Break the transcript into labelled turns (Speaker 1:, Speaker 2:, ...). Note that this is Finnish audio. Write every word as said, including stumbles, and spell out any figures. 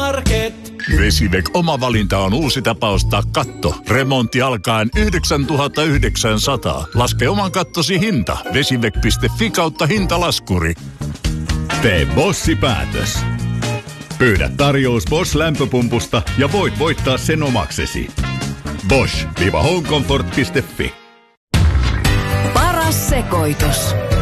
Speaker 1: K-Market.
Speaker 2: Vesivek oma valinta on uusi tapa ostaa katto. Remontti alkaen yhdeksäntuhattayhdeksänsataa. Laske oman kattosi hinta. Vesivek piste fi kautta hintalaskuri.
Speaker 3: Tee Bossi-päätös. Pyydä tarjous Bosch-lämpöpumpusta ja voit voittaa sen omaksesi. bosch dash homecomfort piste fi.
Speaker 4: Paras sekoitus.